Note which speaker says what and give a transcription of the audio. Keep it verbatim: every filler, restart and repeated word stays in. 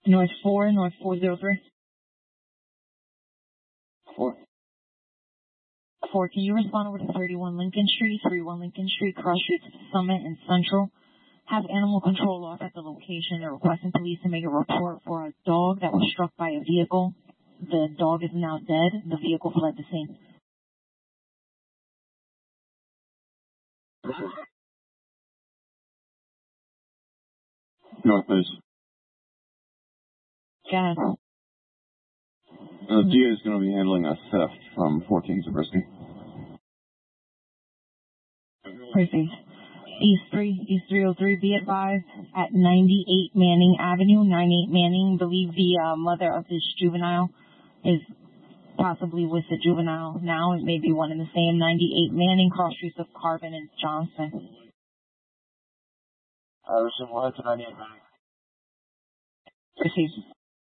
Speaker 1: North four, North four zero three.
Speaker 2: Four.
Speaker 1: four, can you respond over to thirty-one Lincoln Street, thirty-one Lincoln Street, cross streets Summit and Central? Have animal control off at the location. They're requesting police to make a report for a dog that was struck by a vehicle. The dog is now dead. The vehicle fled the scene.
Speaker 2: North, please.
Speaker 1: Gas.
Speaker 2: The D A is going to be handling a theft from fourteen Zabriskie.
Speaker 1: Proceed. East three, East three oh three, be advised, at ninety-eight Manning Avenue, ninety-eight Manning, believe the uh, mother of this juvenile is possibly with the juvenile now. It may be one and the same. ninety-eight Manning, cross streets of Carbon and Johnson.
Speaker 2: Iverson, one to ninety-eight Manning.
Speaker 1: Proceed.